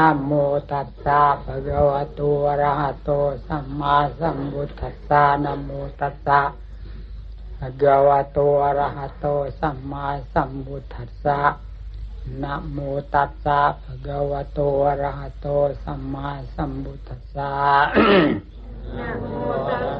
โมตัสสะภะคะวะโตอะระหะโตสัมมาสัมพุทธัสสะนะโมตัสสะภะคะวะโตอะระหะโตสัมมาสัมพุทธัสสะนะโมตัสสะภะคะวะโตอะระหะโตสัมมาสัมพุทธัสสะ